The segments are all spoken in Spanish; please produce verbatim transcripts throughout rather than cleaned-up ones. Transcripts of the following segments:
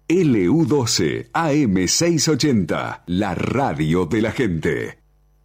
L U doce A M seiscientos ochenta, la radio de la gente.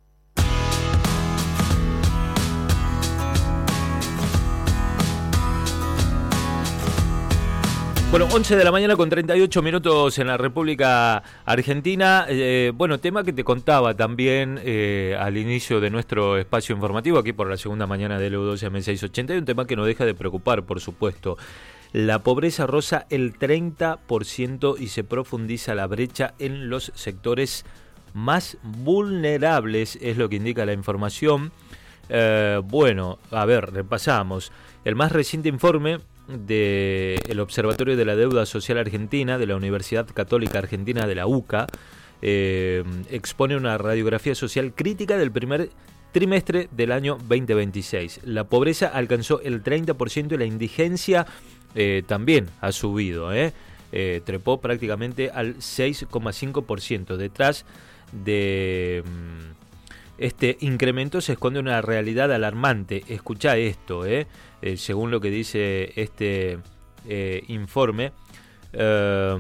Bueno, once de la mañana con treinta y ocho minutos en la República Argentina. Eh, bueno, tema que te contaba también eh, al inicio de nuestro espacio informativo, aquí por la segunda mañana de L U doce A M seiscientos ochenta, y un tema que no deja de preocupar, por supuesto. La pobreza roza el treinta por ciento y se profundiza la brecha en los sectores más vulnerables, es lo que indica la información. Eh, bueno, a ver, repasamos. El más reciente informe del Observatorio de la Deuda Social Argentina de la Universidad Católica Argentina de la U C A eh, expone una radiografía social crítica del primer trimestre del año veinte veintiséis. La pobreza alcanzó el treinta por ciento y la indigencia eh, también ha subido, eh, eh, trepó prácticamente al seis coma cinco por ciento. Detrás de mm, este incremento se esconde una realidad alarmante. Escuchá esto, eh. Eh, según lo que dice este eh, informe, eh,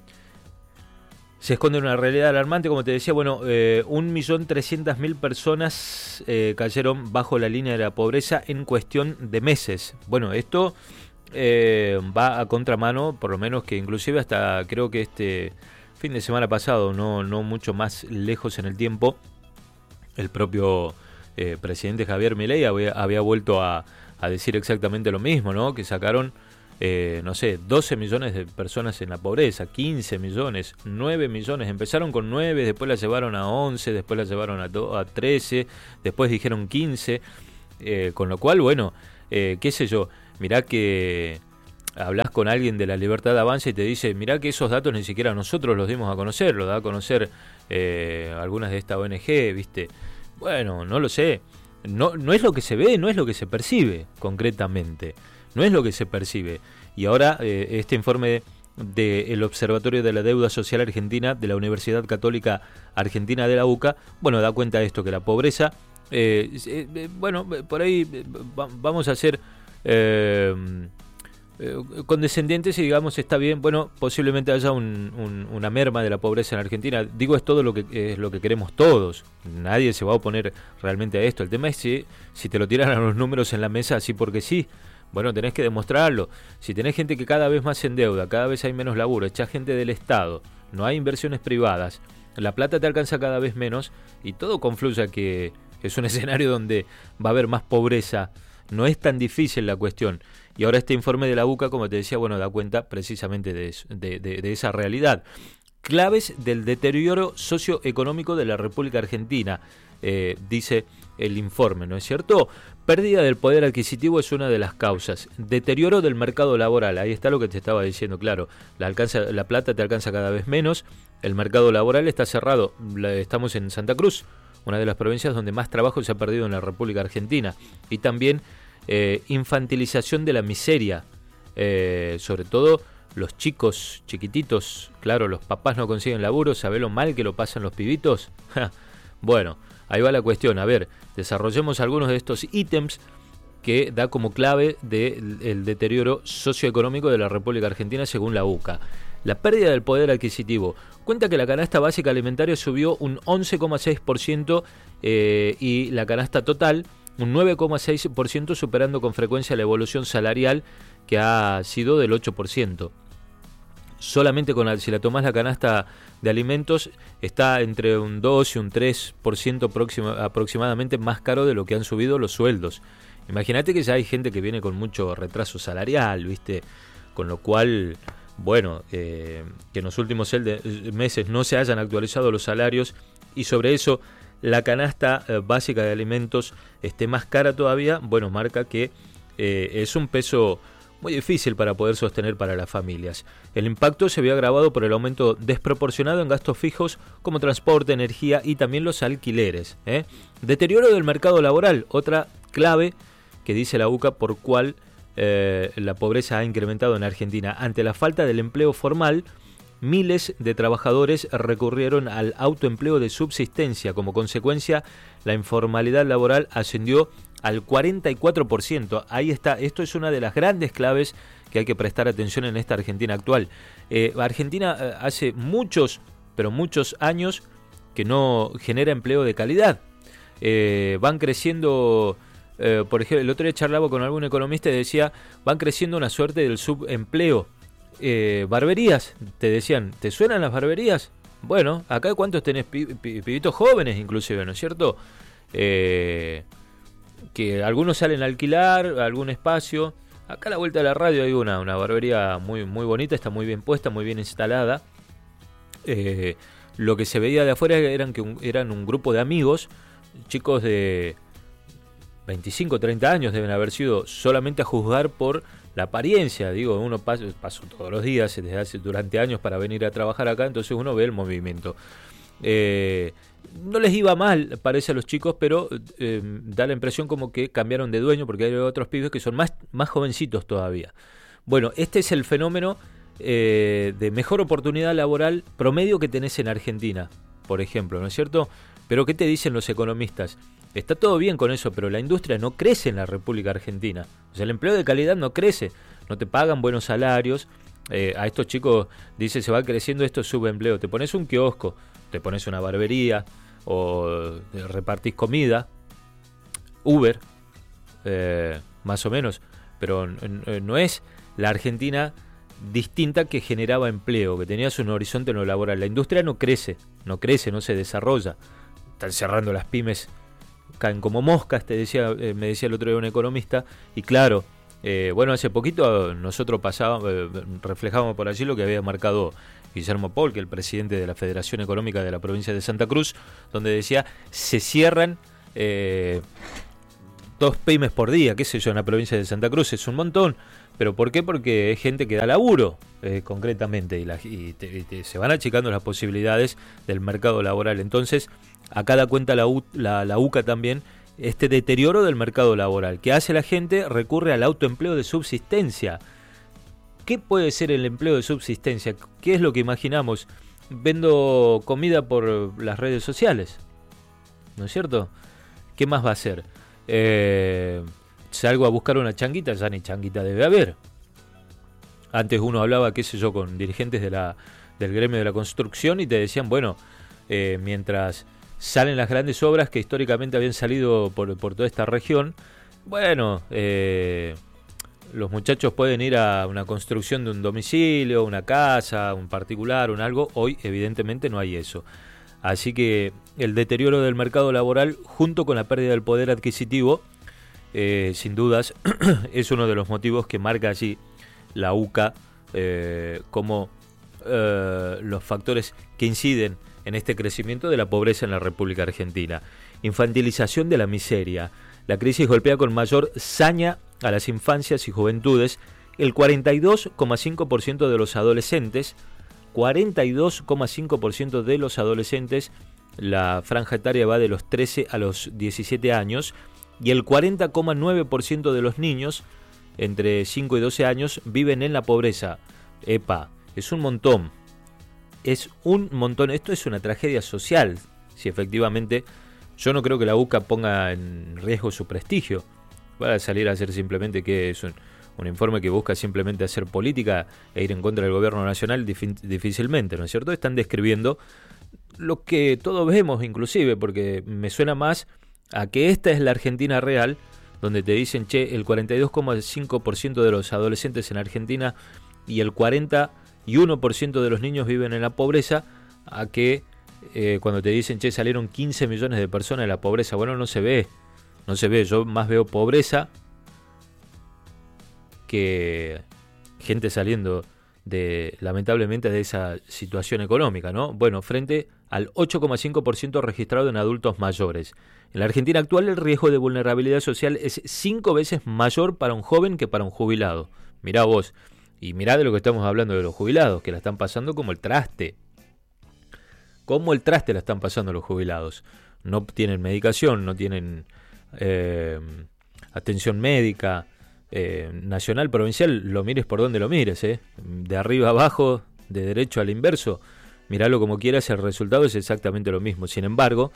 se esconde una realidad alarmante, como te decía. Bueno, eh, un millón trescientas mil personas eh, cayeron bajo la línea de la pobreza en cuestión de meses. Bueno, esto eh, va a contramano, por lo menos que inclusive hasta creo que este fin de semana pasado, no, no mucho más lejos en el tiempo, el propio eh, presidente Javier Milei había, había vuelto a a decir exactamente lo mismo, ¿no? Que sacaron, eh, no sé, doce millones de personas en la pobreza, quince millones, nueve millones. Empezaron con nueve, después la llevaron a once, después la llevaron a, do, a trece, después dijeron quince. Eh, con lo cual, bueno, eh, qué sé yo, mirá que hablas con alguien de la Libertad de Avanza y te dice, mirá que esos datos ni siquiera nosotros los dimos a conocer, los da a conocer eh, algunas de esta O N G, ¿viste? Bueno, no lo sé. No, no es lo que se ve, no es lo que se percibe concretamente, no es lo que se percibe. Y ahora eh, este informe del Observatorio de la Deuda Social Argentina de la Universidad Católica Argentina de la U C A, bueno, da cuenta de esto, que la pobreza, eh, eh, bueno, por ahí eh, vamos a ser eh, eh, condescendientes y digamos, está bien, bueno, posiblemente haya un, un, una merma de la pobreza en Argentina. Digo, es todo lo que es lo que queremos todos. Nadie se va a oponer realmente a esto. El tema es si, si te lo tiran a los números en la mesa así porque sí. Bueno, tenés que demostrarlo. Si tenés gente que cada vez más se endeuda, cada vez hay menos laburo, echás gente del Estado, no hay inversiones privadas, la plata te alcanza cada vez menos y todo confluye a que es un escenario donde va a haber más pobreza. No es tan difícil la cuestión. Y ahora este informe de la U C A, como te decía, bueno, da cuenta precisamente de, eso, de, de, de esa realidad. Claves del deterioro socioeconómico de la República Argentina, eh, dice el informe, ¿no es cierto? Pérdida del poder adquisitivo es una de las causas. Deterioro del mercado laboral, ahí está lo que te estaba diciendo, claro. La, alcanza, la plata te alcanza cada vez menos, el mercado laboral está cerrado. Estamos en Santa Cruz, una de las provincias donde más trabajo se ha perdido en la República Argentina. Y también eh, infantilización de la miseria, eh, sobre todo los chicos chiquititos. Claro, los papás no consiguen laburo, ¿sabés lo mal que lo pasan los pibitos? Bueno, ahí va la cuestión. A ver, desarrollemos algunos de estos ítems que da como clave del de deterioro socioeconómico de la República Argentina según la U C A. La pérdida del poder adquisitivo. Cuenta que la canasta básica alimentaria subió un once coma seis por ciento eh, y la canasta total un nueve coma seis por ciento, superando con frecuencia la evolución salarial que ha sido del ocho por ciento. Solamente con la, si la tomás la canasta de alimentos está entre un dos y un tres por ciento próximo, aproximadamente más caro de lo que han subido los sueldos. Imagínate que ya hay gente que viene con mucho retraso salarial, ¿viste? Con lo cual, bueno, eh, que en los últimos meses no se hayan actualizado los salarios y sobre eso la canasta eh, básica de alimentos esté más cara todavía, bueno, marca que eh, es un peso muy difícil para poder sostener para las familias. El impacto se vio agravado por el aumento desproporcionado en gastos fijos como transporte, energía y también los alquileres. ¿eh? Deterioro del mercado laboral, otra clave que dice la U C A por cual eh, la pobreza ha incrementado en Argentina. Ante la falta del empleo formal, miles de trabajadores recurrieron al autoempleo de subsistencia. Como consecuencia, la informalidad laboral ascendió al cuarenta y cuatro por ciento. Ahí está, esto es una de las grandes claves que hay que prestar atención en esta Argentina actual. Eh, Argentina eh, hace muchos, pero muchos años que no genera empleo de calidad. Eh, van creciendo, eh, por ejemplo, el otro día charlaba con algún economista y decía, van creciendo una suerte del subempleo. Eh, barberías, te decían, ¿te suenan las barberías? Bueno, acá cuántos tenés pibitos jóvenes inclusive, ¿no es cierto? Eh, que algunos salen a alquilar algún espacio. Acá a la vuelta de la radio hay una, una barbería muy, muy bonita, está muy bien puesta, muy bien instalada. Eh, lo que se veía de afuera eran que un, eran un grupo de amigos, chicos de veinticinco, treinta años deben haber sido, solamente a juzgar por la apariencia. Digo, uno pasa, paso todos los días, desde hace, durante años para venir a trabajar acá, entonces uno ve el movimiento. Eh, no les iba mal, parece, a los chicos, pero eh, da la impresión como que cambiaron de dueño, porque hay otros pibes que son más, más jovencitos todavía. Bueno, este es el fenómeno eh, de mejor oportunidad laboral promedio que tenés en Argentina, por ejemplo, ¿no es cierto? Pero ¿qué te dicen los economistas? Está todo bien con eso, pero la industria no crece en la República Argentina. O sea, el empleo de calidad no crece, no te pagan buenos salarios. Eh, a estos chicos, dice, se va creciendo esto subempleo. Te pones un kiosco, te pones una barbería o repartís comida, Uber, eh, más o menos, pero no es la Argentina distinta que generaba empleo, que tenías un horizonte en lo laboral. La industria no crece, no crece, no se desarrolla. Están cerrando las pymes, caen como moscas, te decía, eh, me decía el otro día un economista, y claro, eh, bueno, hace poquito nosotros pasábamos, eh, reflejábamos por allí lo que había marcado Guillermo Paul, que es el presidente de la Federación Económica de la provincia de Santa Cruz, donde decía, se cierran eh, dos pymes por día, qué sé yo, en la provincia de Santa Cruz, es un montón. ¿Pero por qué? Porque es gente que da laburo, eh, concretamente, y, la, y, te, y te, se van achicando las posibilidades del mercado laboral. Entonces, acá da cuenta la, U, la, la UCA también, este deterioro del mercado laboral. ¿Qué hace la gente? Recurre al autoempleo de subsistencia. ¿Qué puede ser el empleo de subsistencia? ¿Qué es lo que imaginamos? Vendo comida por las redes sociales, ¿no es cierto? ¿Qué más va a ser? Eh... Salgo a buscar una changuita, ya ni changuita debe haber. Antes uno hablaba, qué sé yo, con dirigentes de la, del gremio de la construcción y te decían, bueno, eh, mientras salen las grandes obras que históricamente habían salido por, por toda esta región, bueno, eh, los muchachos pueden ir a una construcción de un domicilio, una casa, un particular, un algo. Hoy evidentemente no hay eso. Así que el deterioro del mercado laboral junto con la pérdida del poder adquisitivo, Eh, sin dudas, es uno de los motivos que marca allí la UCA eh, como eh, los factores que inciden en este crecimiento de la pobreza en la República Argentina. Infantilización de la miseria. La crisis golpea con mayor saña a las infancias y juventudes. El cuarenta y dos coma cinco por ciento de los adolescentes, cuarenta y dos coma cinco por ciento de los adolescentes, la franja etaria va de los trece a los diecisiete años, y el cuarenta coma nueve por ciento de los niños entre cinco y doce años viven en la pobreza. Epa, es un montón. Es un montón. Esto es una tragedia social. Si efectivamente, yo no creo que la UCA ponga en riesgo su prestigio. Va a salir a hacer simplemente que es un, un informe que busca simplemente hacer política e ir en contra del gobierno nacional, difícilmente, ¿no es cierto? Están describiendo lo que todos vemos, inclusive, porque me suena más a que esta es la Argentina real, donde te dicen, che, el cuarenta y dos coma cinco por ciento de los adolescentes en Argentina y el cuarenta y uno por ciento de los niños viven en la pobreza, a que eh, cuando te dicen, che, salieron quince millones de personas de la pobreza. Bueno, no se ve, no se ve, yo más veo pobreza que gente saliendo de, lamentablemente, de esa situación económica, ¿no? Bueno, frente al ocho coma cinco por ciento registrado en adultos mayores. En la Argentina actual el riesgo de vulnerabilidad social es cinco veces mayor para un joven que para un jubilado. Mirá vos, y mirá de lo que estamos hablando de los jubilados, que la están pasando como el traste. Como el traste la están pasando los jubilados. No tienen medicación, no tienen eh, atención médica, eh, nacional, provincial, lo mires por donde lo mires, eh. De arriba a abajo, de derecho al inverso. Miralo como quieras, el resultado es exactamente lo mismo. Sin embargo,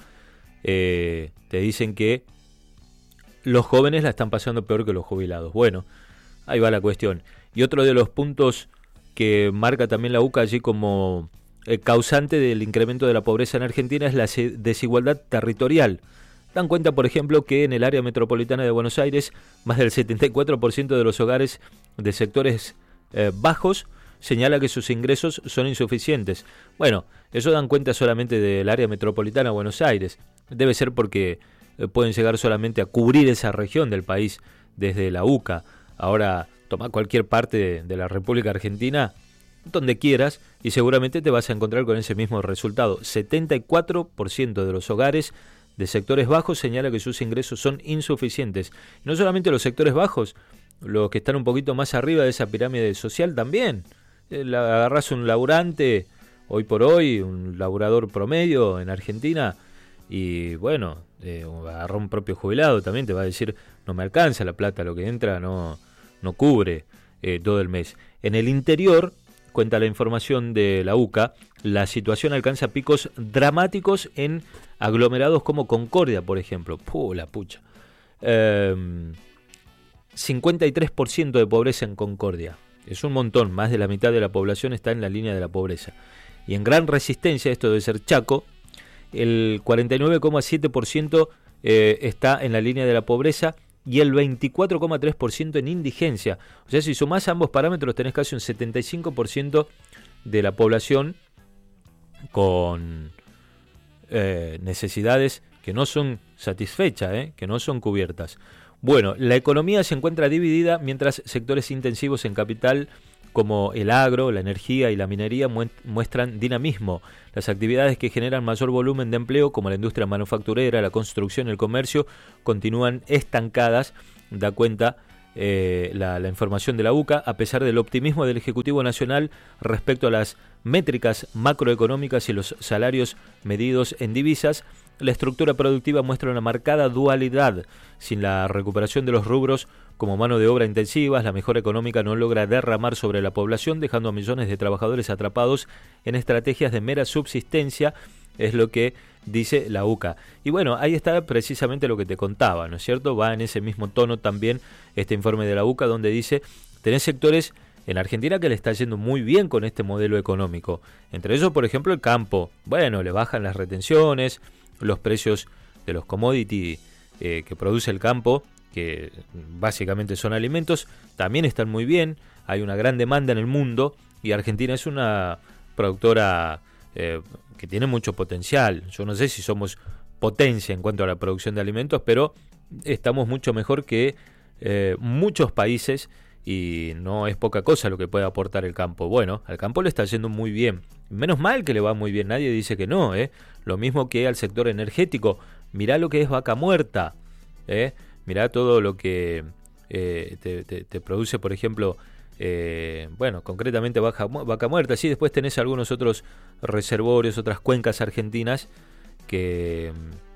eh, te dicen que los jóvenes la están pasando peor que los jubilados. Bueno, ahí va la cuestión. Y otro de los puntos que marca también la UCA allí como eh, causante del incremento de la pobreza en Argentina es la desigualdad territorial. Dan cuenta, por ejemplo, que en el área metropolitana de Buenos Aires, más del setenta y cuatro por ciento de los hogares de sectores eh, bajos señala que sus ingresos son insuficientes. Bueno, eso dan cuenta solamente del área metropolitana de Buenos Aires. Debe ser porque eh, pueden llegar solamente a cubrir esa región del país desde la UCA. Ahora, toma cualquier parte de, de la República Argentina, donde quieras, y seguramente te vas a encontrar con ese mismo resultado. setenta y cuatro por ciento de los hogares de sectores bajos señala que sus ingresos son insuficientes. Y no solamente los sectores bajos, los que están un poquito más arriba de esa pirámide social también. Eh, agarrás un laburante, hoy por hoy, un laburador promedio en Argentina, y bueno, eh, agarrá un propio jubilado también, te va a decir, no me alcanza la plata, lo que entra no, no cubre eh, todo el mes. En el interior, cuenta la información de la UCA, la situación alcanza picos dramáticos en aglomerados como Concordia, por ejemplo. ¡Puh, la pucha! Eh, cincuenta y tres por ciento de pobreza en Concordia. Es un montón, más de la mitad de la población está en la línea de la pobreza. Y en Gran Resistencia, esto debe ser Chaco, el cuarenta y nueve coma siete por ciento eh, está en la línea de la pobreza y el veinticuatro coma tres por ciento en indigencia. O sea, si sumás ambos parámetros tenés casi un setenta y cinco por ciento de la población con eh, necesidades que no son satisfechas, eh, que no son cubiertas. Bueno, la economía se encuentra dividida mientras sectores intensivos en capital como el agro, la energía y la minería muestran dinamismo. Las actividades que generan mayor volumen de empleo, como la industria manufacturera, la construcción y el comercio, continúan estancadas, da cuenta eh, la, la información de la UCA, a pesar del optimismo del Ejecutivo Nacional respecto a las métricas macroeconómicas y los salarios medidos en divisas. La estructura productiva muestra una marcada dualidad. Sin la recuperación de los rubros como mano de obra intensivas, la mejora económica no logra derramar sobre la población, dejando a millones de trabajadores atrapados en estrategias de mera subsistencia, es lo que dice la UCA. Y bueno, ahí está precisamente lo que te contaba, ¿no es cierto? Va en ese mismo tono también este informe de la UCA, donde dice, tenés sectores en Argentina que le está yendo muy bien con este modelo económico. Entre ellos, por ejemplo, el campo. Bueno, le bajan las retenciones, los precios de los commodities eh, que produce el campo, que básicamente son alimentos, también están muy bien. Hay una gran demanda en el mundo y Argentina es una productora eh, que tiene mucho potencial. Yo no sé si somos potencia en cuanto a la producción de alimentos, pero estamos mucho mejor que eh, muchos países y no es poca cosa lo que puede aportar el campo. Bueno, al campo le está yendo muy bien. Menos mal que le va muy bien, nadie dice que no, ¿eh? Lo mismo que al sector energético. Mirá lo que es Vaca Muerta, ¿eh? Mirá todo lo que eh, te, te, te produce, por ejemplo, eh, bueno, concretamente Vaca, Vaca Muerta. Sí, después tenés algunos otros reservorios, otras cuencas argentinas que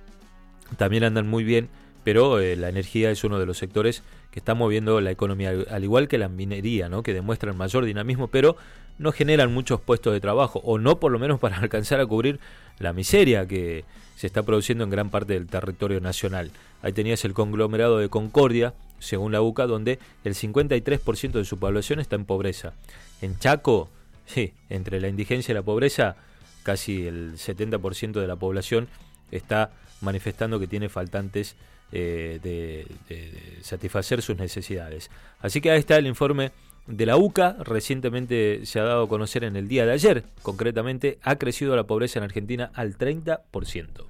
mm, también andan muy bien, pero eh, la energía es uno de los sectores que está moviendo la economía, al igual que la minería, ¿no? Que demuestran mayor dinamismo, pero no generan muchos puestos de trabajo, o no por lo menos para alcanzar a cubrir la miseria que se está produciendo en gran parte del territorio nacional. Ahí tenías el conglomerado de Concordia, según la UCA, donde el cincuenta y tres por ciento de su población está en pobreza. En Chaco, sí, entre la indigencia y la pobreza, casi el setenta por ciento de la población está manifestando que tiene faltantes eh, de, de, de satisfacer sus necesidades. Así que ahí está el informe de la UCA. Recientemente se ha dado a conocer en el día de ayer, concretamente, ha crecido la pobreza en Argentina al treinta por ciento.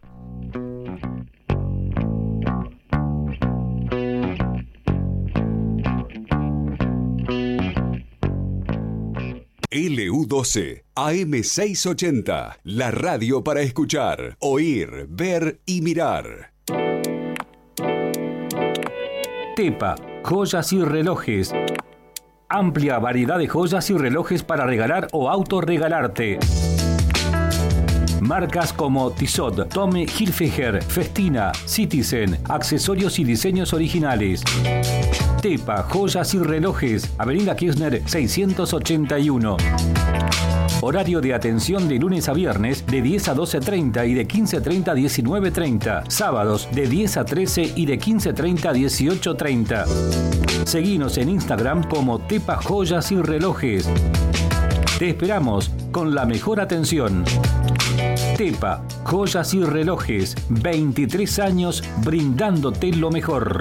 L U doce, A M seiscientos ochenta, la radio para escuchar, oír, ver y mirar. Tepa, joyas y relojes. Amplia variedad de joyas y relojes para regalar o autorregalarte. Marcas como Tissot, Tommy Hilfiger, Festina, Citizen, accesorios y diseños originales. Tepa, joyas y relojes, Avenida Kirchner seiscientos ochenta y uno. Horario de atención de lunes a viernes de diez a doce treinta y de quince treinta a diecinueve treinta. Sábados de diez a trece y de quince treinta a dieciocho treinta. Seguinos en Instagram como Tepa Joyas y Relojes. Te esperamos con la mejor atención. Tepa Joyas y Relojes, veintitrés años brindándote lo mejor.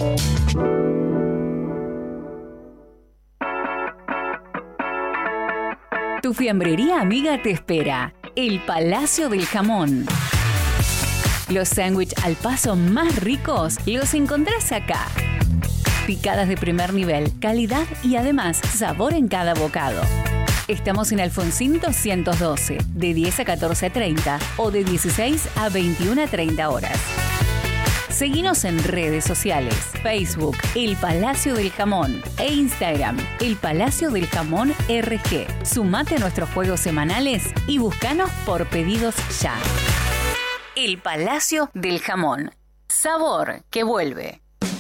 Tu fiambrería amiga te espera. El Palacio del Jamón. Los sándwiches al paso más ricos los encontrás acá. Picadas de primer nivel, calidad y además sabor en cada bocado. Estamos en Alfonsín doscientos doce, de diez a catorce treinta o de dieciséis a veintiuna treinta horas. Seguinos en redes sociales, Facebook, El Palacio del Jamón e Instagram, El Palacio del Jamón R G. Sumate a nuestros juegos semanales y búscanos por pedidos ya. El Palacio del Jamón. Sabor que vuelve.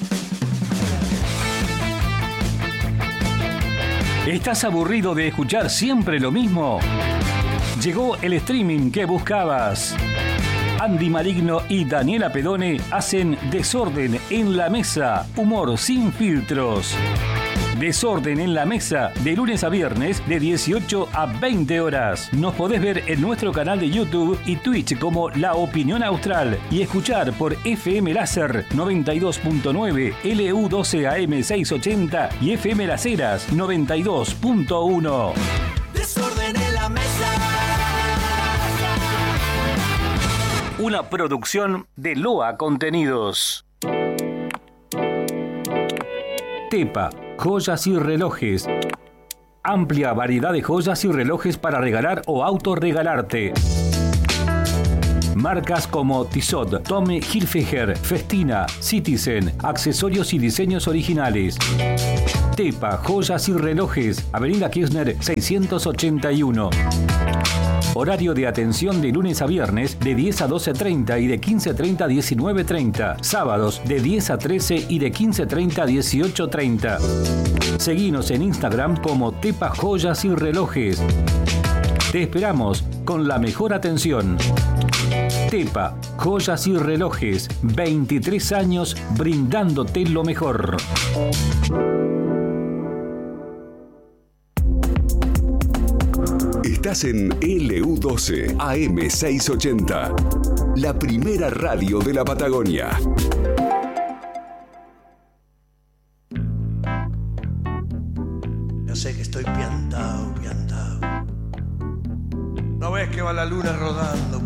¿Estás aburrido de escuchar siempre lo mismo? Llegó el streaming que buscabas. Andy Maligno y Daniela Pedone hacen Desorden en la Mesa, humor sin filtros. Desorden en la Mesa, de lunes a viernes, de dieciocho a veinte horas. Nos podés ver en nuestro canal de YouTube y Twitch como La Opinión Austral y escuchar por F M Láser noventa y dos punto nueve, L U doce A M seiscientos ochenta y F M Las Heras noventa y dos punto uno. Desorden en la Mesa. Una producción de Loa Contenidos. Tepa Joyas y Relojes. Amplia variedad de joyas y relojes para regalar o autorregalarte. Marcas como Tissot, Tommy Hilfiger, Festina, Citizen, accesorios y diseños originales. Tepa Joyas y Relojes, Avenida Kirchner seiscientos ochenta y uno. Horario de atención de lunes a viernes de diez a doce treinta y de quince treinta a diecinueve treinta. Sábados de diez a trece y de quince treinta a dieciocho treinta. Seguinos en Instagram como Tepa Joyas y Relojes. Te esperamos con la mejor atención. Tepa Joyas y Relojes, veintitrés años brindándote lo mejor. Estás en L U doce A M seiscientos ochenta, la primera radio de la Patagonia. Ya sé que estoy piantao, piantao. ¿No ves que va la luna rodando